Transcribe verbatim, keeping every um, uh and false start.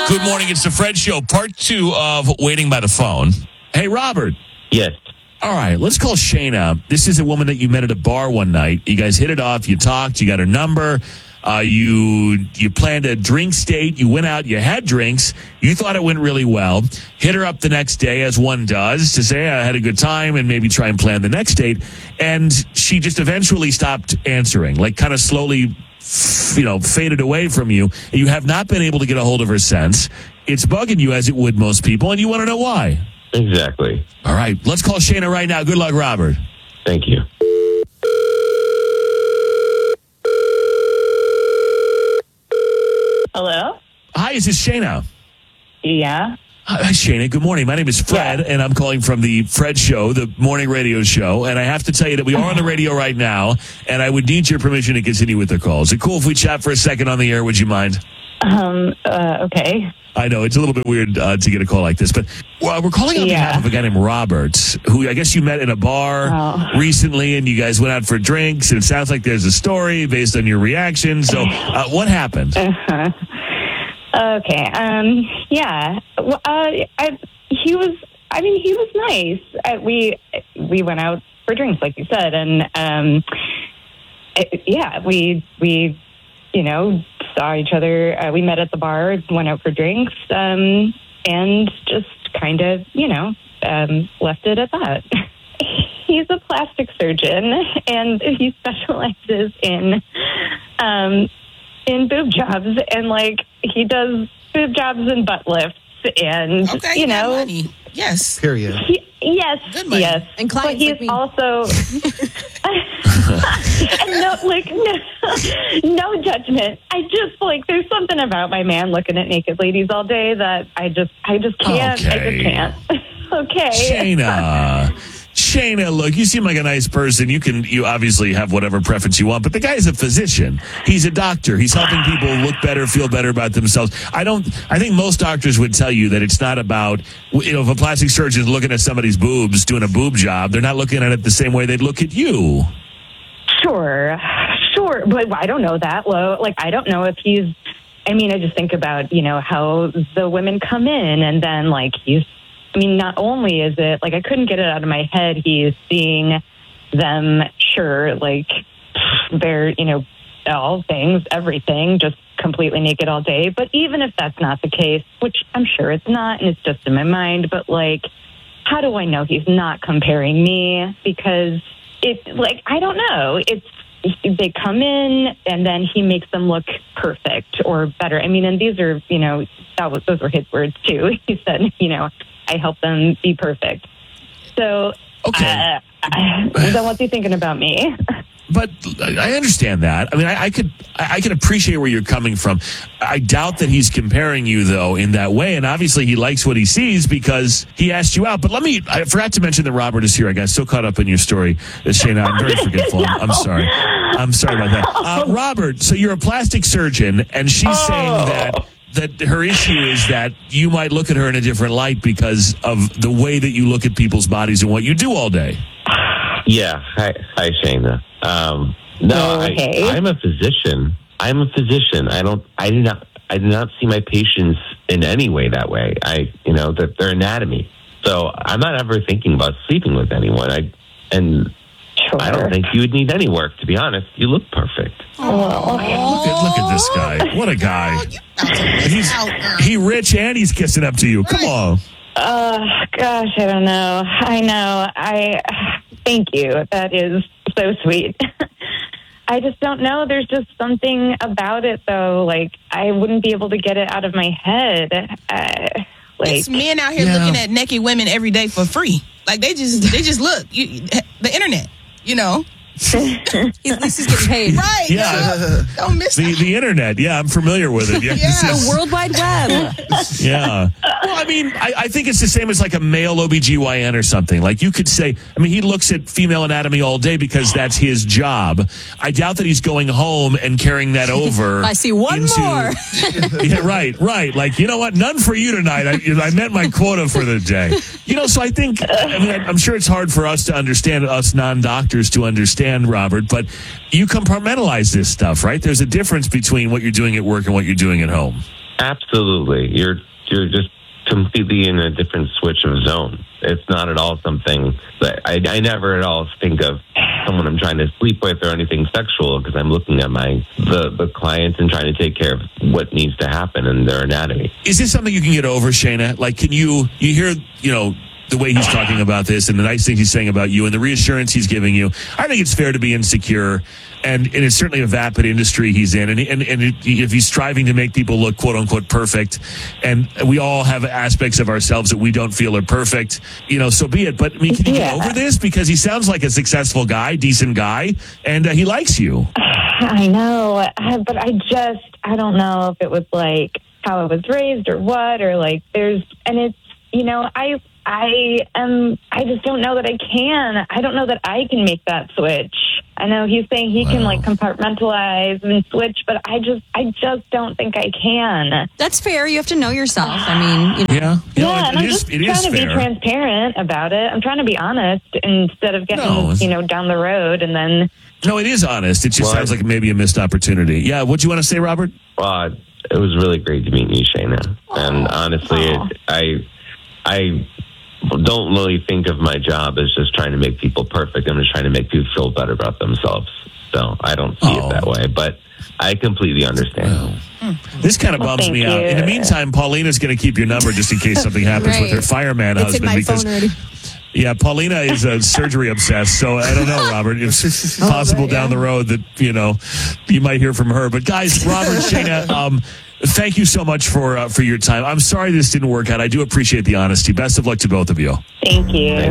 Good morning. It's the Fred Show, part two of Waiting by the Phone. Hey, Robert. Yes. All right, let's call Shayna. This is a woman that you met at a bar one night. You guys hit it off. You talked. You got her number. Uh, you you planned a drinks date. You went out. You had drinks. You thought it went really well. Hit her up the next day, as one does, to say, I had a good time, and maybe try and plan the next date. And she just eventually stopped answering, like kind of slowly, you know, faded away from you. You have not been able to get a hold of her since. It's bugging you, as it would most people, and you want to know why. Exactly. All right, let's call Shayna right now. Good luck, Robert. Thank you. Hello? Hi, is this Shayna? Yeah. Hi, Shayna. Good morning. My name is Fred, Yeah. and I'm calling from the Fred Show, the morning radio show. And I have to tell you that we are on the radio right now, and I would need your permission to continue with the call. Is it cool if we chat for a second on the air? Would you mind? Um, uh, okay. I know, it's a little bit weird uh, to get a call like this, but well, we're calling on Yeah. behalf of a guy named Robert, who I guess you met in a bar Oh. recently, and you guys went out for drinks, and it sounds like there's a story based on your reaction. So uh, what happened? Uh-huh. Okay. Um, yeah. Well, uh, I, he was, I mean, he was nice. Uh, we, we went out for drinks, like you said, and, um, it, yeah, we, we, you know, saw each other. Uh, we met at the bar, went out for drinks, um, and just kind of, you know, um, left it at that. He's a plastic surgeon, and he specializes in, um, in boob jobs, and like he does boob jobs and butt lifts, and Okay, you got know, money. Yes. Period. he, yes, Good money. yes, And but clients he's like me. also and no, like no, no judgment. I just like there's something about my man looking at naked ladies all day that I just, I just can't, I Okay. just can't. Okay, Shayna. Shayna, look, you seem like a nice person. You can, you obviously have whatever preference you want, but the guy is a physician. He's a doctor. He's helping people look better, feel better about themselves. I don't, I think most doctors would tell you that it's not about, you know, if a plastic surgeon is looking at somebody's boobs, doing a boob job, they're not looking at it the same way they'd look at you. Sure, sure, but I don't know that low. Like, I don't know if he's. I mean, I just think about you know how the women come in, and then like he's. I mean, not only is it like I couldn't get it out of my head. He's seeing them, sure, like they're you know all things, everything, just completely naked all day. But even if that's not the case, which I'm sure it's not, and it's just in my mind, but like, how do I know he's not comparing me? Because it, like, I don't know. It's, they come in and then he makes them look perfect or better. I mean, and these are, you know, that was, those were his words too. He said, you know, I help them be perfect. So, Okay. uh, then what's he thinking about me? But I understand that. I mean, I, I could, I can appreciate where you're coming from. I doubt that he's comparing you though in that way. And obviously, he likes what he sees because he asked you out. But let me. I forgot to mention that Robert is here. I got so caught up in your story, uh, Shayna. I'm very forgetful. I'm, I'm sorry. I'm sorry about that. Uh, Robert, so you're a plastic surgeon, and she's Oh. saying that. That her issue is that you might look at her in a different light because of the way that you look at people's bodies and what you do all day. Yeah. Hi, hi, Shayna. Um, no, Okay. I, I'm a physician. I'm a physician. I don't. I do not. I do not see my patients in any way that way. I, you know, that their anatomy. So I'm not ever thinking about sleeping with anyone. I and Sure. I don't think you would need any work. To be honest, you look perfect. Well, okay. Look at, look at this guy. What a guy. Girl, you about to miss He's out, girl. he rich and he's kissing up to you. Come on. Uh, gosh, I don't know. I know. I thank you. That is so sweet. I just don't know. There's just something about it, though. Like I wouldn't be able to get it out of my head. Uh, like It's men out here Yeah. looking at naked women every day for free. Like they just they just look. You, the internet, you know. At least he's getting paid. Right. Yeah. girl. Don't miss The out. the internet, yeah, I'm familiar with it. Yeah, this Yeah. is- The World Wide Web. yeah. Well, I mean, I, I think it's the same as like a male O B G Y N or something. Like you could say, I mean, he looks at female anatomy all day because that's his job. I doubt that he's going home and carrying that over. I see one into- more. Yeah, right, right. Like, you know what? None for you tonight. I, I met my quota for the day. You know, so I think, I mean, I'm sure it's hard for us to understand, us non-doctors to understand, Robert, but you compartmentalize this stuff, right? There's a difference between what you're doing at work and what you're doing at home. Absolutely. You're you're just completely in a different switch of zone. It's not at all something that I, I never at all think of someone I'm trying to sleep with or anything sexual, because I'm looking at my the, the clients and trying to take care of what needs to happen in their anatomy. Is this something you can get over, Shayna? Like, can you, you hear, you know, the way he's talking about this and the nice things he's saying about you and the reassurance he's giving you? I think it's fair to be insecure. And, and it's certainly a vapid industry he's in. And, and, and if he's striving to make people look, quote unquote, perfect, and we all have aspects of ourselves that we don't feel are perfect, you know, so be it. But I mean, can you Yeah. get over this? Because he sounds like a successful guy, decent guy, and uh, he likes you. I know, uh, but I just, I don't know if it was like how I was raised or what, or like there's, and it's, you know, I, I am, I just don't know that I can. I don't know that I can make that switch. I know he's saying he can Wow. like compartmentalize and switch, but I just, I just don't think I can. That's fair. You have to know yourself. I mean, you know. Yeah. You know, Yeah, it- and it I'm is- just it trying is to be fair. transparent about it. I'm trying to be honest instead of getting, No, it's- you know, down the road and then. No, it is honest. It just Well, sounds like maybe a missed opportunity. Yeah. What do you want to say, Robert? Uh, it was really great to meet you, Shayna. And honestly, Aw. it, I I don't really think of my job as just trying to make people perfect. I'm just trying to make people feel better about themselves. So I don't see Oh. it that way, but I completely understand. This kind of Well, bums thank me out. you. In the meantime, Paulina's going to keep your number just in case something happens with Right. her fireman It's in husband. my because phone already. yeah, Paulina is uh, surgery obsessed. So I don't know, Robert. It's Oh, possible right, down yeah. the road that you know you might hear from her. But guys, Robert, Shayna, um, thank you so much for uh, for your time. I'm sorry this didn't work out. I do appreciate the honesty. Best of luck to both of you. Thank you.